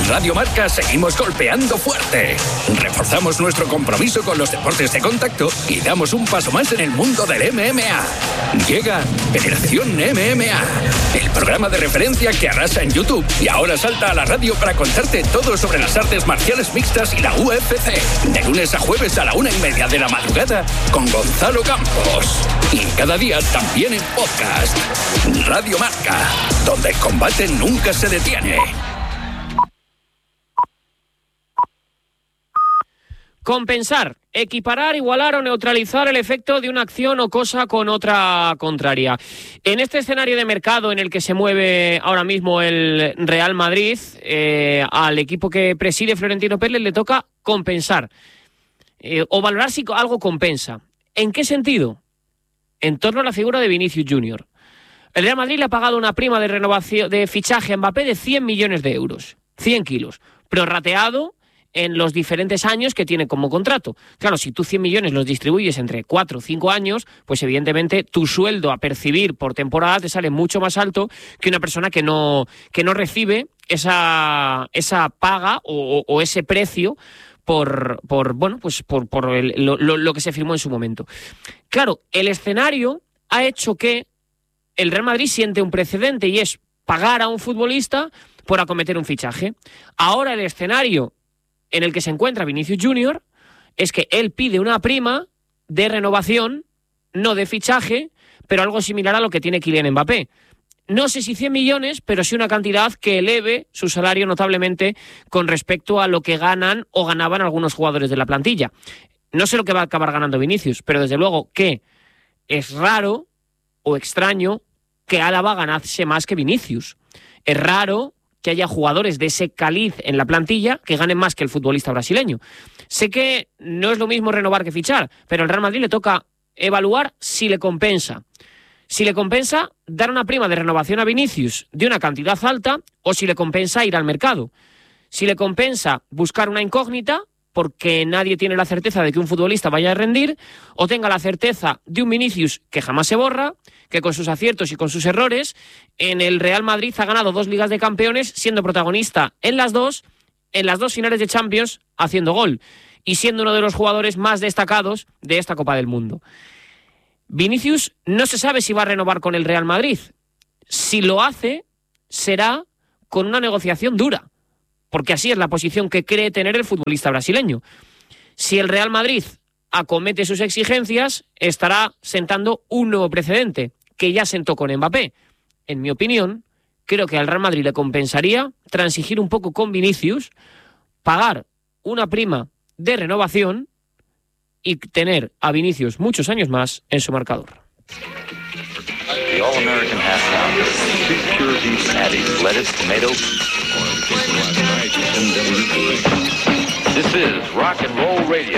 En Radio Marca seguimos golpeando fuerte. Reforzamos nuestro compromiso con los deportes de contacto y damos un paso más en el mundo del MMA. Llega Generación MMA, el programa de referencia que arrasa en YouTube y ahora salta a la radio para contarte todo sobre las artes marciales mixtas y la UFC. De lunes a jueves a la 1:30 de la madrugada con Gonzalo Campos. Y cada día también en podcast. Radio Marca, donde el combate nunca se detiene. Compensar, equiparar, igualar o neutralizar el efecto de una acción o cosa con otra contraria. En este escenario de mercado en el que se mueve ahora mismo el Real Madrid, al equipo que preside Florentino Pérez le toca compensar o valorar si algo compensa. ¿En qué sentido? En torno a la figura de Vinicius Junior. El Real Madrid le ha pagado una prima de renovación de fichaje a Mbappé de 100 millones de euros, 100 kilos, prorrateado en los diferentes años que tiene como contrato. Claro, si tú 100 millones los distribuyes entre 4 o 5 años, pues evidentemente tu sueldo a percibir por temporada te sale mucho más alto que una persona que no recibe esa paga o ese precio por lo que se firmó en su momento. Claro, el escenario ha hecho que el Real Madrid siente un precedente y es pagar a un futbolista por acometer un fichaje. Ahora el escenario en el que se encuentra Vinicius Junior es que él pide una prima de renovación, no de fichaje, pero algo similar a lo que tiene Kylian Mbappé. No sé si 100 millones, pero sí una cantidad que eleve su salario notablemente con respecto a lo que ganan o ganaban algunos jugadores de la plantilla. No sé lo que va a acabar ganando Vinicius, pero desde luego que es raro o extraño que Álava ganase más que Vinicius. Es raro que haya jugadores de ese caliz en la plantilla que ganen más que el futbolista brasileño. Sé que no es lo mismo renovar que fichar, pero al Real Madrid le toca evaluar si le compensa. Si le compensa dar una prima de renovación a Vinicius de una cantidad alta o si le compensa ir al mercado. Si le compensa buscar una incógnita porque nadie tiene la certeza de que un futbolista vaya a rendir o tenga la certeza de un Vinicius que jamás se borra, que con sus aciertos y con sus errores en el Real Madrid ha ganado 2 Ligas de Campeones siendo protagonista en las dos finales de Champions haciendo gol y siendo uno de los jugadores más destacados de esta Copa del Mundo. Vinicius no se sabe si va a renovar con el Real Madrid. Si lo hace, será con una negociación dura, porque así es la posición que cree tener el futbolista brasileño. Si el Real Madrid acomete sus exigencias, estará sentando un nuevo precedente, que ya sentó con Mbappé. En mi opinión, creo que al Real Madrid le compensaría transigir un poco con Vinicius, pagar una prima de renovación y tener a Vinicius muchos años más en su marcador. The All-American Half Pounder. 2 pure beef patties, lettuce, tomato. This is Rock and Roll Radio.